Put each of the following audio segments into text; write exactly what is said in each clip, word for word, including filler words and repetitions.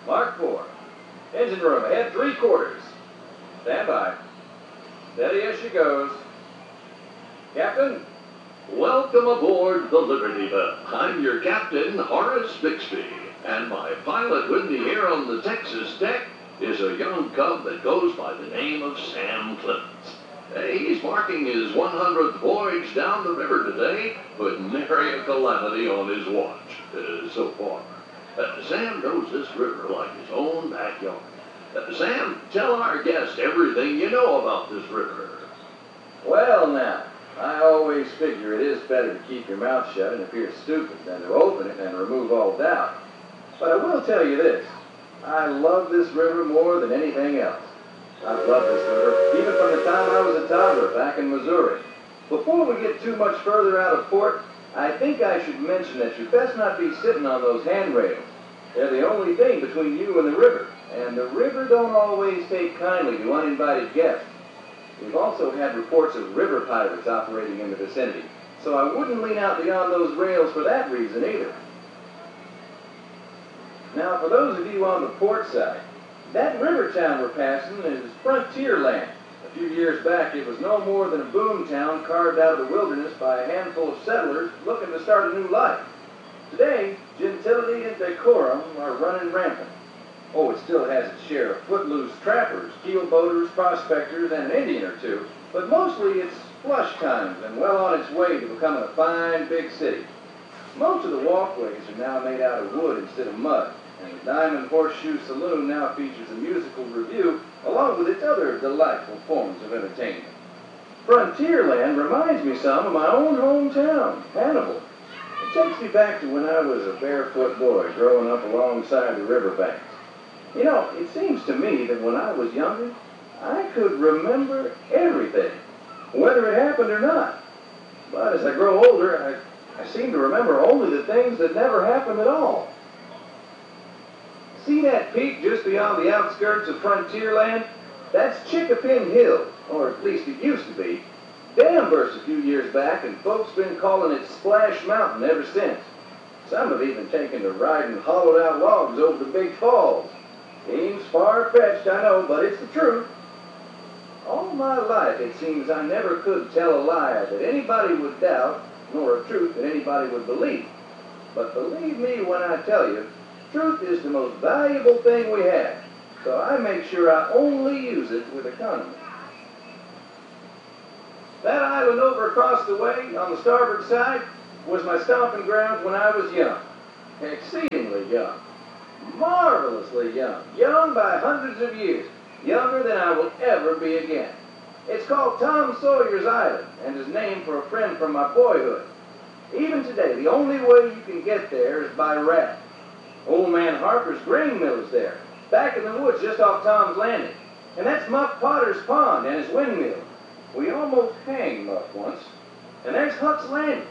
Mark four. Engine room ahead, three quarters. Stand by. Steady as she goes. Captain? Welcome aboard the Liberty Bell. I'm your captain, Horace Bixby, and my pilot with me here on the Texas deck is a young cub that goes by the name of Sam Clemens. Hey, he's marking his one hundredth voyage down the river today, with nary a calamity on his watch uh, so far. Uh, Sam knows this river like his own backyard. Uh, Sam, tell our guest everything you know about this river. Well, now, I always figure it is better to keep your mouth shut and appear stupid than to open it and remove all doubt. But I will tell you this. I love this river more than anything else. I've loved this river even from the time I was a toddler back in Missouri. Before we get too much further out of port, I think I should mention that you best not be sitting on those handrails. They're the only thing between you and the river, and the river don't always take kindly to uninvited guests. We've also had reports of river pirates operating in the vicinity, so I wouldn't lean out beyond those rails for that reason either. Now, for those of you on the port side, that river town we're passing is frontier land. A few years back, it was no more than a boom town carved out of the wilderness by a handful of settlers looking to start a new life. Today, gentility and decorum are running rampant. Oh, it still has its share of footloose trappers, keelboaters, prospectors, and an Indian or two, but mostly it's flush times and well on its way to becoming a fine big city. Most of the walkways are now made out of wood instead of mud, and the Diamond Horseshoe Saloon now features a musical revue along with its other delightful forms of entertainment. Frontierland reminds me some of my own hometown, Hannibal. It takes me back to when I was a barefoot boy growing up alongside the riverbanks. You know, it seems to me that when I was younger, I could remember everything, whether it happened or not. But as I grow older, I, I seem to remember only the things that never happened at all. See that peak just beyond the outskirts of Frontierland? That's Chickapin Hill, or at least it used to be. Dam burst a few years back, and folks been calling it Splash Mountain ever since. Some have even taken to riding hollowed-out logs over the big falls. Seems far-fetched, I know, but it's the truth. All my life, it seems I never could tell a lie that anybody would doubt, nor a truth that anybody would believe. But believe me when I tell you, truth is the most valuable thing we have, so I make sure I only use it with economy. That island over across the way, on the starboard side, was my stomping grounds when I was young. Exceedingly young. Marvelously young. Young by hundreds of years. Younger than I will ever be again. It's called Tom Sawyer's Island, and is named for a friend from my boyhood. Even today, the only way you can get there is by raft. Old man Harper's grain mill is there, back in the woods just off Tom's Landing. And that's Muff Potter's pond and his windmill. We almost hanged Muff once. And there's Huck's Landing.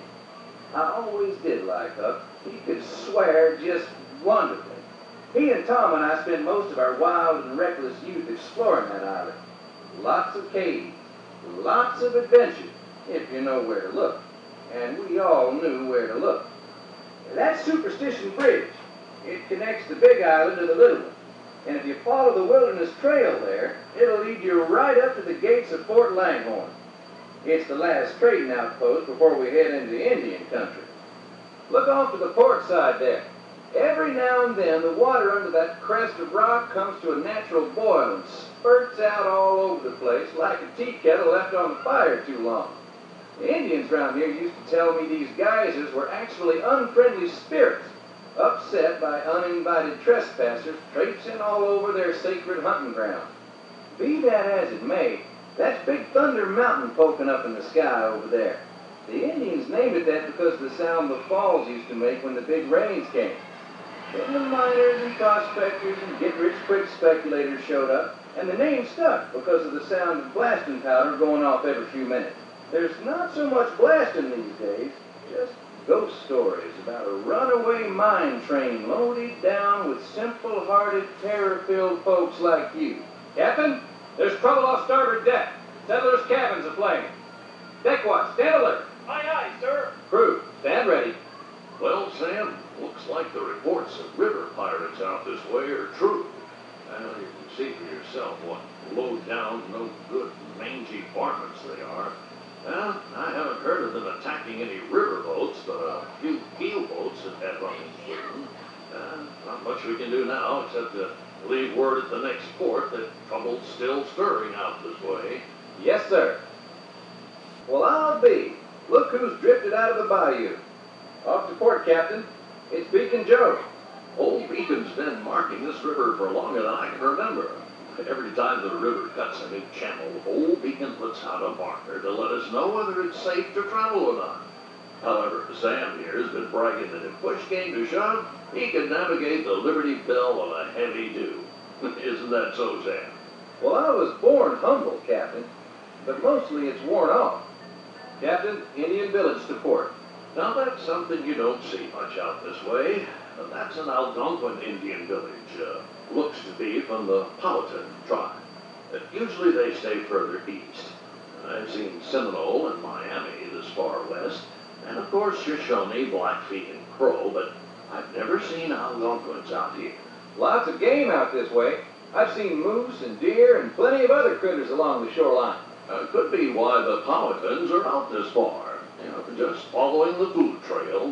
I always did like Huck. He could swear just wonderfully. He and Tom and I spent most of our wild and reckless youth exploring that island. Lots of caves, lots of adventure, if you know where to look. And we all knew where to look. That's Superstition Bridge. It connects the big island to the little one. And if you follow the Wilderness Trail there, it'll lead you right up to the gates of Fort Langhorne. It's the last trading outpost before we head into Indian country. Look off to the port side there. Every now and then, the water under that crest of rock comes to a natural boil and spurts out all over the place like a tea kettle left on the fire too long. The Indians around here used to tell me these geysers were actually unfriendly spirits, upset by uninvited trespassers traipsing all over their sacred hunting ground. Be that as it may, that's Big Thunder Mountain poking up in the sky over there. The Indians named it that because of the sound the falls used to make when the big rains came. Then the miners and prospectors and get-rich-quick speculators showed up, and the name stuck because of the sound of blasting powder going off every few minutes. There's not so much blasting these days, just ghost stories about a runaway mine train loaded down with simple-hearted, terror-filled folks like you. Captain, there's trouble off starboard deck. Settlers' cabins aflame. Deck watch, stand alert. Aye, aye, sir. Crew, stand ready. Well, Sam, looks like the reports of river pirates Algonquins out this way are true. Well, you can see for yourself what low-down, no-good, mangy varmints they are. Well, I haven't heard of them attacking any river boats, but a few keel boats have had run-ins with them. Uh, not much we can do now except to leave word at the next port that trouble's still stirring out this way. Yes, sir. Well, I'll be. Look who's drifted out of the bayou. Off to port, Captain. It's Beacon Joe. Old Beacon's been marking this river for longer than I can remember. Every time the river cuts a new channel, Old Beacon puts out a marker to let us know whether it's safe to travel or not. However, Sam here has been bragging that if push came to shove, he could navigate the Liberty Bell on a heavy dew. Isn't that so, Sam? Well, I was born humble, Captain, but mostly it's worn off. Captain, Indian Village to port. Now that's something you don't see much out this way. That's an Algonquin Indian village. Uh, looks to be from the Powhatan tribe. Uh, usually they stay further east. I've seen Seminole and Miami this far west, and of course Shoshone, Blackfeet, and Crow, but I've never seen Algonquins out here. Lots of game out this way. I've seen moose and deer and plenty of other critters along the shoreline. Uh, could be why the Powhatans are out this far. You know, just following the food trail.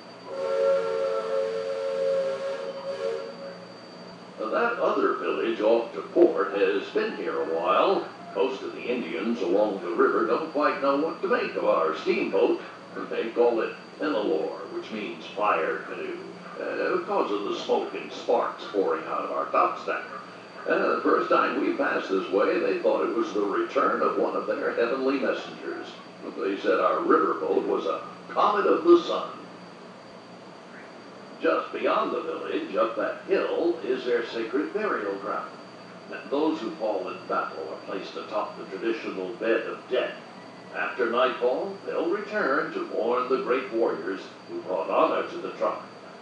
Now, that other village off to port has been here a while. Most of the Indians along the river don't quite know what to make of our steamboat. They call it Fenelore, which means fire canoe, uh, because of the smoke and sparks pouring out of our topstack. Uh, the first time we passed this way, they thought it was the return of one of their heavenly messengers. They said our riverboat was a comet of the sun. Just beyond the village, up that hill, is their sacred burial ground. Now, those who fall in battle are placed atop the traditional bed of death. After nightfall, they'll return to mourn the great warriors who brought honor to the tribe.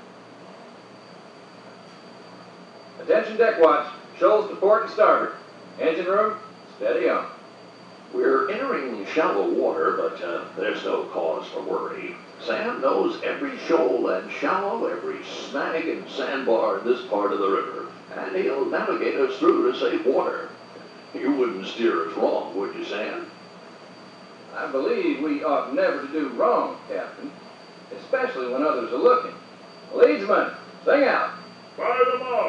Attention deck watch. Shoals to port and starboard. Engine room, steady on. We're entering shallow water, but uh, there's no cause for worry. Sam knows every shoal and shallow, every snag and sandbar in this part of the river, and he'll navigate us through to safe water. You wouldn't steer us wrong, would you, Sam? I believe we ought never to do wrong, Captain, especially when others are looking. Leadsman, sing out. By the mark!